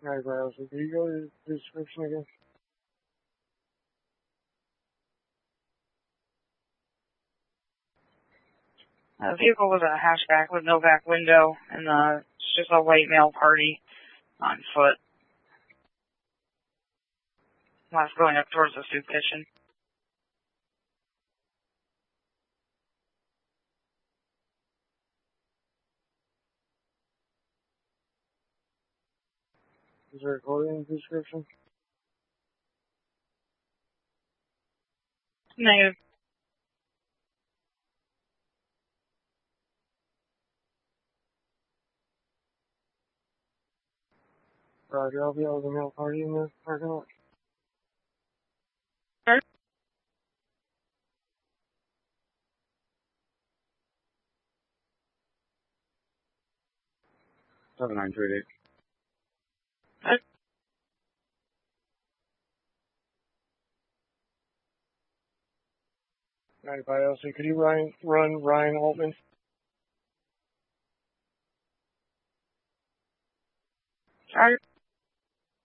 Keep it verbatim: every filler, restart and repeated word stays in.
Alright, Browser, can you go to the description again? The vehicle was a hatchback with no back window, and uh, it's just a white male party on foot. Last going up towards the soup kitchen. Is there a code in the description? Negative. Roger, I'll be able to male party in the parking lot. Sure. seven nine three eight. Sure. ninety-five L C, could you run, run Ryan Altman? Roger.